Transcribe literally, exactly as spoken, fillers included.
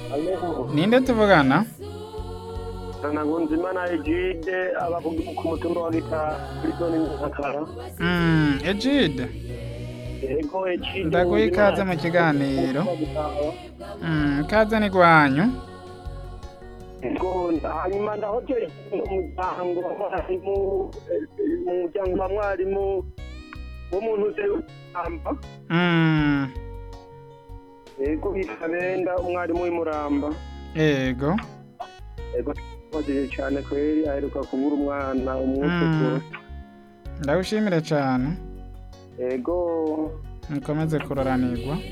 Alo, Ninde tuvugana? Nkunzimana Egide aba ku ku mutumba wa Gitara kuri zone Nyakara. Mm, Egide. Ego Egide Ndaguha ikaze mu kiganiro. Mm, ikaze ni gwanyu. Ego hanyuma ndahoje umuryango mwarimu mu muryango wa mwarimu w'umuntu uze Muramba. Mm, Ego bitabenda umwarimu w'Imuramba. ego. Ego twaje cyane kweri aheruka kubura umwana umwuka Mm, ndagushimire cyane. Ego Mukomeze kuroranirwa.